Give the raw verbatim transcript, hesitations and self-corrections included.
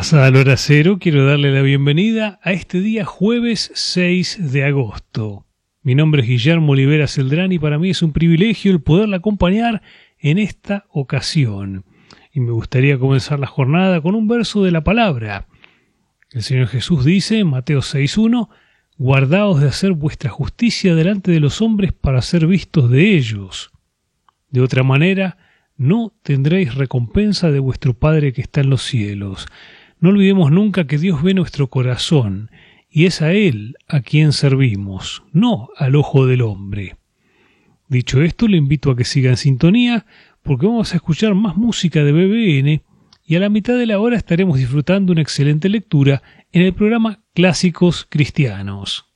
Pasada la hora cero, quiero darle la bienvenida a este día jueves seis de agosto. Mi nombre es Guillermo Olivera Celdrán y para mí es un privilegio el poderla acompañar en esta ocasión. Y me gustaría comenzar la jornada con un verso de la palabra. El Señor Jesús dice en Mateo seis uno: guardaos de hacer vuestra justicia delante de los hombres para ser vistos de ellos. De otra manera, no tendréis recompensa de vuestro Padre que está en los cielos. No olvidemos nunca que Dios ve nuestro corazón, y es a Él a quien servimos, no al ojo del hombre. Dicho esto, le invito a que siga en sintonía, porque vamos a escuchar más música de B B N, y a la mitad de la hora estaremos disfrutando una excelente lectura en el programa Clásicos Cristianos.